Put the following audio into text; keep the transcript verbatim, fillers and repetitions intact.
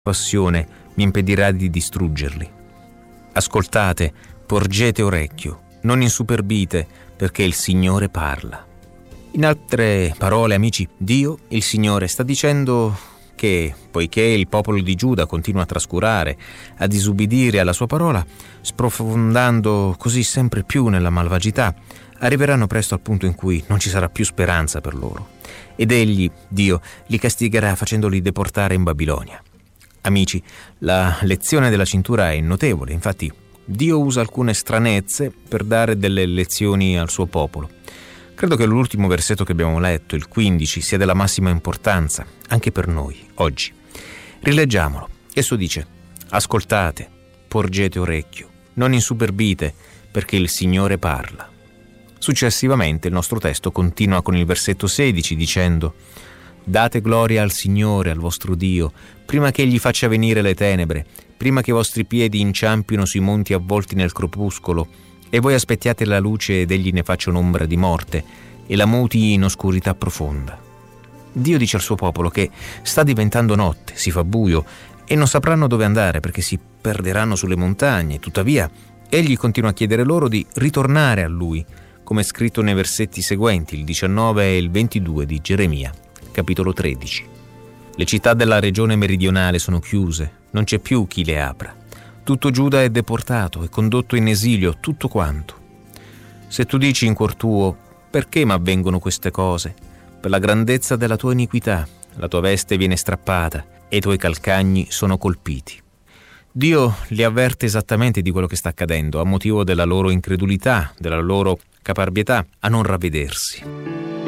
passione mi impedirà di distruggerli. Ascoltate, porgete orecchio, non insuperbite, perché il Signore parla. In altre parole, amici, Dio, il Signore, sta dicendo che, poiché il popolo di Giuda continua a trascurare, a disubbidire alla sua parola, sprofondando così sempre più nella malvagità, arriveranno presto al punto in cui non ci sarà più speranza per loro. Ed egli, Dio, li castigherà facendoli deportare in Babilonia. Amici, la lezione della cintura è notevole, infatti Dio usa alcune stranezze per dare delle lezioni al suo popolo. Credo che l'ultimo versetto che abbiamo letto, il quindici, sia della massima importanza, anche per noi, oggi. Rileggiamolo. Esso dice: ascoltate, porgete orecchio, non insuperbite, perché il Signore parla. Successivamente il nostro testo continua con il versetto sedici dicendo: date gloria al Signore, al vostro Dio, prima che Egli faccia venire le tenebre, prima che i vostri piedi inciampino sui monti avvolti nel crepuscolo, e voi aspettiate la luce ed Egli ne faccia un'ombra di morte, e la muti in oscurità profonda. Dio dice al suo popolo che sta diventando notte, si fa buio, e non sapranno dove andare perché si perderanno sulle montagne. Tuttavia, Egli continua a chiedere loro di ritornare a Lui, come è scritto nei versetti seguenti, il diciannove e il ventidue di Geremia, capitolo tredici. Le città della regione meridionale sono chiuse, non c'è più chi le apra. Tutto Giuda è deportato e condotto in esilio, tutto quanto. Se tu dici in cuor tuo: perché m'avvengono queste cose? Per la grandezza della tua iniquità, la tua veste viene strappata e i tuoi calcagni sono colpiti. Dio li avverte esattamente di quello che sta accadendo, a motivo della loro incredulità, della loro caparbietà a non ravvedersi.